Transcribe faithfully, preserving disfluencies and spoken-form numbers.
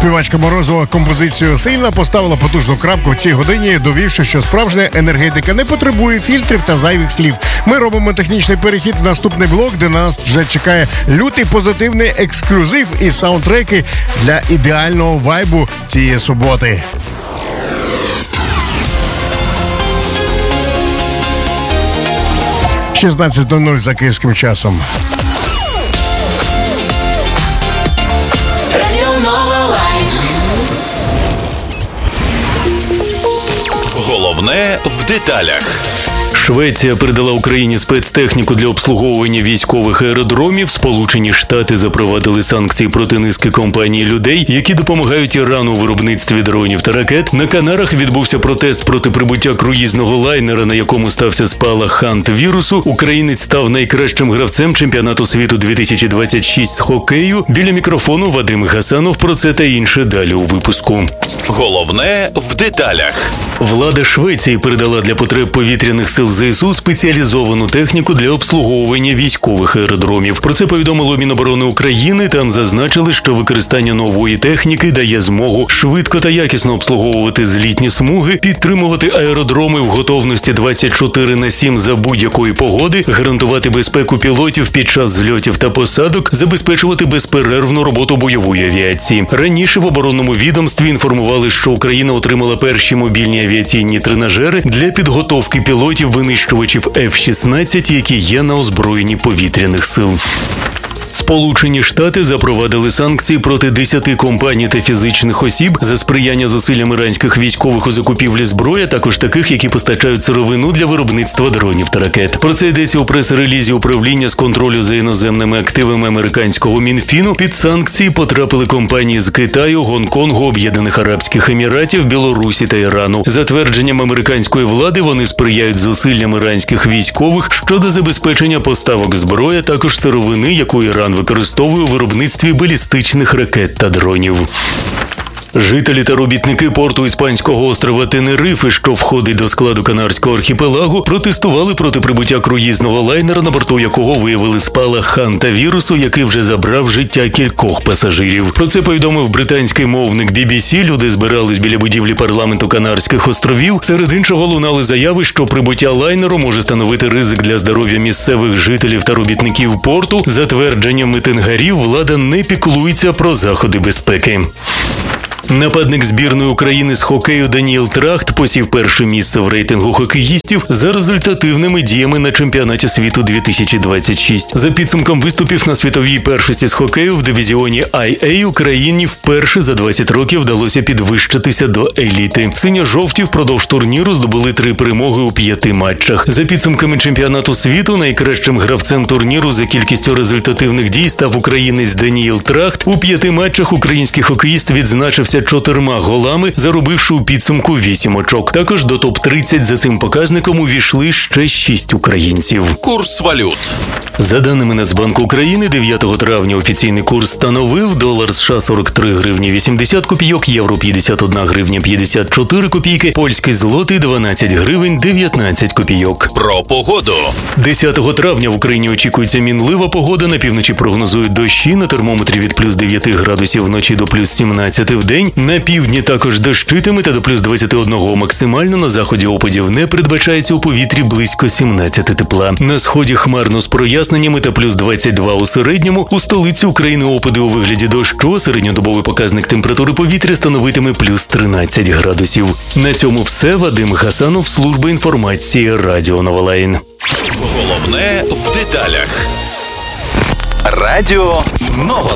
Співачка Морозова композицію «Сильна» поставила потужну крапку в цій годині, довівши, що справжня енергетика не потребує фільтрів та зайвих слів. Ми робимо технічний перехід в наступний блок, де нас вже чекає лютий позитивний ексклюзив і саундтреки для ідеального вайбу цієї суботи. шістнадцять нуль нуль за київським часом. Головне в деталях. Швеція передала Україні спецтехніку для обслуговування військових аеродромів. Сполучені Штати запровадили санкції проти низки компаній людей, які допомагають Ірану у виробництві дронів та ракет. На Канарах відбувся протест проти прибуття круїзного лайнера, на якому стався спалах хант-вірусу. Українець став найкращим гравцем чемпіонату світу дві тисячі двадцять шість з хокею. Біля мікрофону Вадим Гасанов. Про це та інше далі у випуску. Головне в деталях. Влада Швеції передала для потреб повітряних сил ЗСУ спеціалізовану техніку для обслуговування військових аеродромів. Про це повідомило Міноборони України. Там зазначили, що використання нової техніки дає змогу швидко та якісно обслуговувати злітні смуги, підтримувати аеродроми в готовності двадцять чотири на сім за будь-якої погоди, гарантувати безпеку пілотів під час зльотів та посадок, забезпечувати безперервну роботу бойової авіації. Раніше в оборонному відомстві інформували, що Україна отримала перші мобільні авіаційні тренажери для підготовки пілотів винищувачів еф шістнадцять, які є на озброєнні повітряних сил. Сполучені Штати запровадили санкції проти десяти компаній та фізичних осіб за сприяння зусиллям іранських військових у закупівлі зброї, а також таких, які постачають сировину для виробництва дронів та ракет. Про це йдеться у прес-релізі управління з контролю за іноземними активами американського Мінфіну. Під санкції потрапили компанії з Китаю, Гонконгу, Об'єднаних Арабських Еміратів, Білорусі та Ірану. За твердженням американської влади, вони сприяють зусиллям іранських військових щодо забезпечення поставок зброї, а також сировини, яку Іран використовує у виробництві балістичних ракет та дронів. Жителі та робітники порту іспанського острова Тенерифе, що входить до складу Канарського архіпелагу, протестували проти прибуття круїзного лайнера, на борту якого виявили спалах ханта-вірусу, який вже забрав життя кількох пасажирів. Про це повідомив британський мовник бі бі сі. Люди збирались біля будівлі парламенту Канарських островів. Серед іншого лунали заяви, що прибуття лайнеру може становити ризик для здоров'я місцевих жителів та робітників порту. За твердженням митингарів, влада не піклується про заходи безпеки. Нападник збірної України з хокею Даніел Трахт посів перше місце в рейтингу хокеїстів за результативними діями на чемпіонаті світу дві тисячі двадцять шість. За підсумком виступів на світовій першості з хокею в дивізіоні ай ей Україні вперше за двадцять років вдалося підвищитися до еліти. Синьо-жовті впродовж турніру здобули три перемоги у п'яти матчах. За підсумками чемпіонату світу найкращим гравцем турніру за кількістю результативних дій став українець Даніел Трахт. У п'яти матчах український хокеїст відзначився чотирма голами, заробивши у підсумку вісім очок. Також до топ тридцять за цим показником увійшли ще шість українців. Курс валют. За даними Нацбанку України, дев'ятого травня офіційний курс становив долар США сорок три гривні вісімдесят копійок, євро п'ятдесят одна гривня п'ятдесят чотири копійки, польський злотий дванадцять гривень дев'ятнадцять копійок. Про погоду. десятого травня в Україні очікується мінлива погода, на півночі прогнозують дощі, на термометрі від плюс дев'яти градусів вночі до плюс сімнадцяти в день. На півдні також дощитиме та до плюс двадцяти одного максимально, на заході опадів не передбачається, у повітрі близько сімнадцяти тепла. На сході хмарно з проясненнями та плюс двадцять два у середньому. У столиці України опади у вигляді дощу, середньодобовий показник температури повітря становитиме плюс тринадцять градусів. На цьому все. Вадим Гасанов, служба інформації, Радіо Новолайн. Головне в деталях. Радіо Новолайн.